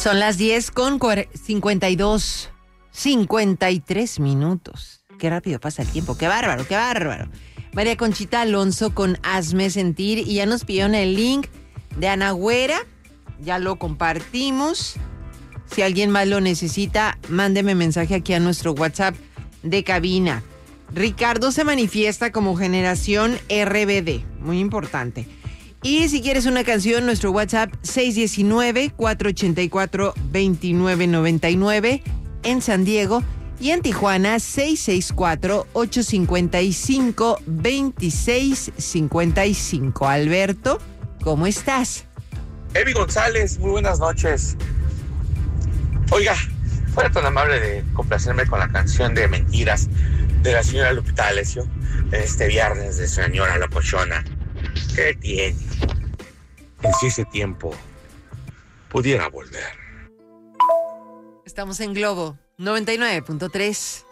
Son las 10:53 minutos. Qué rápido pasa el tiempo. Qué bárbaro, qué bárbaro. María Conchita Alonso con Hazme Sentir. Y ya nos pidieron el link de Ana Güera. Ya lo compartimos. Si alguien más lo necesita, mándeme mensaje aquí a nuestro WhatsApp de cabina. Ricardo se manifiesta como generación RBD. Muy importante. Y si quieres una canción, nuestro WhatsApp 619-484-2999 en San Diego y en Tijuana 664-855-2655. Alberto, ¿cómo estás? Evi González, muy buenas noches. Oiga, fuera tan amable de complacerme con la canción de Mentiras de la señora Lupita D'Alessio este viernes de señora Locochona. ¿Qué tiene? En si ese tiempo pudiera volver. Estamos en Globo 99.3.